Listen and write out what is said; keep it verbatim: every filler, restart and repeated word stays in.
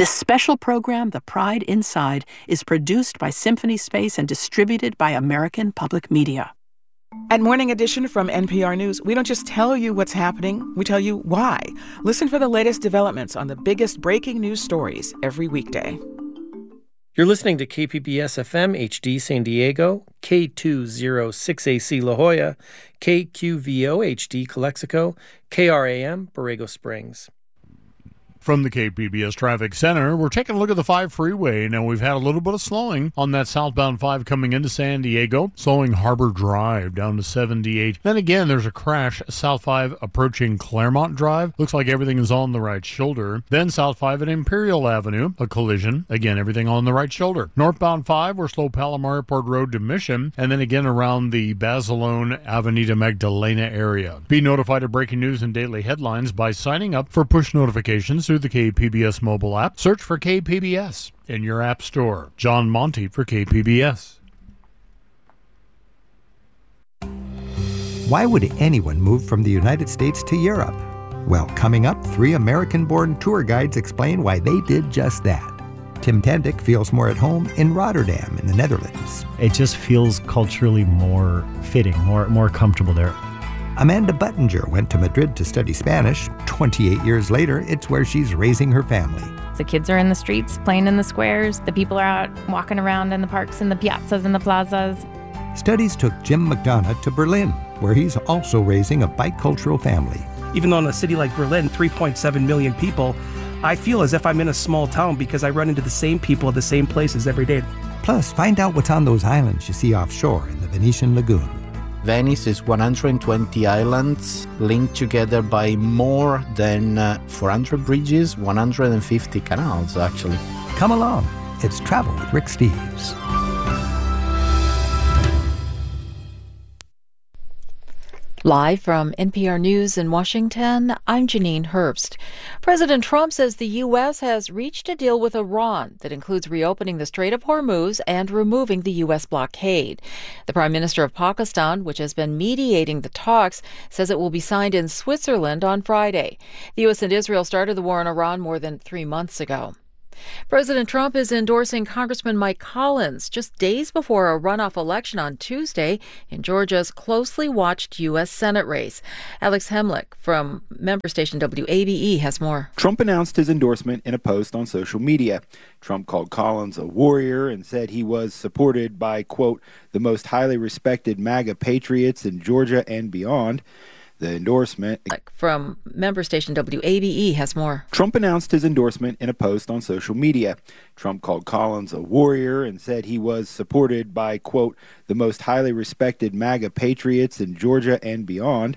This special program, The Pride Inside, is produced by Symphony Space and distributed by American Public Media. At Morning Edition from N P R News, we don't just tell you what's happening, we tell you why. Listen for the latest developments on the biggest breaking news stories every weekday. You're listening to K P B S F M H D San Diego, K two oh six A C La Jolla, K Q V O H D Calexico, K R A M Borrego Springs. From the K P B S Traffic Center, we're taking a look at the five freeway. Now, we've had a little bit of slowing on that southbound five coming into San Diego, slowing Harbor Drive down to seventy-eight. Then again, there's a crash, South five approaching Claremont Drive. Looks like everything is on the right shoulder. Then South five at Imperial Avenue, a collision. Again, everything on the right shoulder. Northbound five, we're slow Palomar Airport Road to Mission, and then again around the Basilone Avenida Magdalena area. Be notified of breaking news and daily headlines by signing up for push notifications through the K P B S mobile app. Search for K P B S in your app store. John Monty for K P B S. Why would anyone move from the United States to Europe? Well, coming up, three American-born tour guides explain why they did just that. Tim Tendick feels more at home in Rotterdam in the Netherlands. It just feels culturally more fitting, more more comfortable there. Amanda Buttinger went to Madrid to study Spanish. twenty-eight years later, it's where she's raising her family. The kids are in the streets, playing in the squares. The people are out walking around in the parks and the piazzas and the plazas. Studies took Jim McDonough to Berlin, where he's also raising a bicultural family. Even though in a city like Berlin, three point seven million people, I feel as if I'm in a small town because I run into the same people at the same places every day. Plus, find out what's on those islands you see offshore in the Venetian Lagoon. Venice is one hundred twenty islands linked together by more than uh, four hundred bridges, one hundred fifty canals, actually. Come along. It's Travel with Rick Steves. Live from N P R News in Washington, I'm Janine Herbst. President Trump says the U S has reached a deal with Iran that includes reopening the Strait of Hormuz and removing the U S blockade. The Prime Minister of Pakistan, which has been mediating the talks, says it will be signed in Switzerland on Friday. The U S and Israel started the war in Iran more than three months ago. President Trump is endorsing Congressman Mike Collins just days before a runoff election on Tuesday in Georgia's closely watched U S Senate race. Alex Hemlick from member station W A B E has more. Trump announced his endorsement in a post on social media. Trump called Collins a warrior and said he was supported by, quote, the most highly respected MAGA patriots in Georgia and beyond. The endorsement from member station W A B E has more. Trump announced his endorsement in a post on social media. Trump called Collins a warrior and said he was supported by, quote, the most highly respected MAGA patriots in Georgia and beyond.